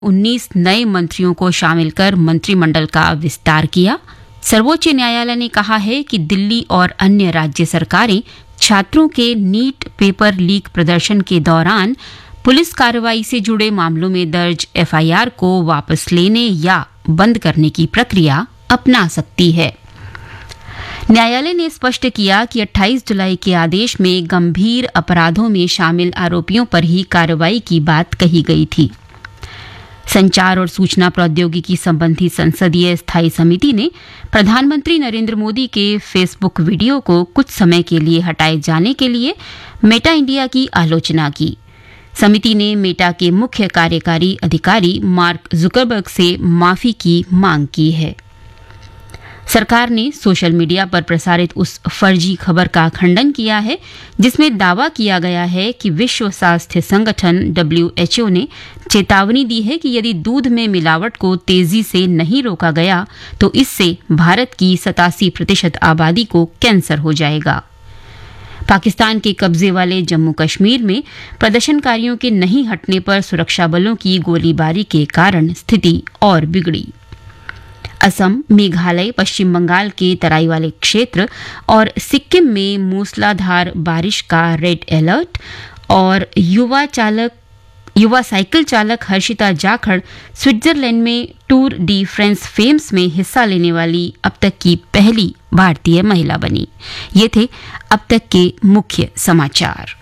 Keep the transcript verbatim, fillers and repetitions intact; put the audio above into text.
उन्नीस नए मंत्रियों को शामिल कर मंत्रिमंडल का विस्तार किया। सर्वोच्च न्यायालय ने कहा है कि दिल्ली और अन्य राज्य सरकारें छात्रों के नीट पेपर लीक प्रदर्शन के दौरान पुलिस कार्रवाई से जुड़े मामलों में दर्ज एफ आई आर को वापस लेने या बंद करने की प्रक्रिया अपना सकती है। न्यायालय ने स्पष्ट किया कि अट्ठाईस जुलाई के आदेश में गंभीर अपराधों में शामिल आरोपियों पर ही कार्रवाई की बात कही गई थी। संचार और सूचना प्रौद्योगिकी संबंधी संसदीय स्थायी समिति ने प्रधानमंत्री नरेंद्र मोदी के फेसबुक वीडियो को कुछ समय के लिए हटाए जाने के लिए मेटा इंडिया की आलोचना की। समिति ने मेटा के मुख्य कार्यकारी अधिकारी मार्क जुकरबर्ग से माफी की मांग की है। सरकार ने सोशल मीडिया पर प्रसारित उस फर्जी खबर का खंडन किया है जिसमें दावा किया गया है कि विश्व स्वास्थ्य संगठन डब्ल्यू एच ओ ने चेतावनी दी है कि यदि दूध में मिलावट को तेजी से नहीं रोका गया तो इससे भारत की सतासी प्रतिशत आबादी को कैंसर हो जाएगा। पाकिस्तान के कब्जे वाले जम्मू कश्मीर में प्रदर्शनकारियों के नहीं हटने पर सुरक्षा बलों की गोलीबारी के कारण स्थिति और बिगड़ी। असम, मेघालय, पश्चिम बंगाल के तराई वाले क्षेत्र और सिक्किम में मूसलाधार बारिश का रेड अलर्ट और युवा चालक युवा साइकिल चालक हर्षिता जाखड़ स्विट्जरलैंड में टूर डी फ्रांस फेम्स में हिस्सा लेने वाली अब तक की पहली भारतीय महिला बनी। ये थे अब तक के मुख्य समाचार।